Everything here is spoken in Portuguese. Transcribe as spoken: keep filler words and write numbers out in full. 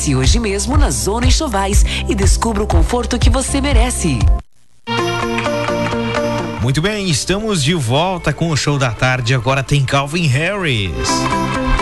Passe hoje mesmo na Zona Enxovais e descubra o conforto que você merece. Muito bem, estamos de volta com o Show da Tarde. Agora tem Calvin Harris.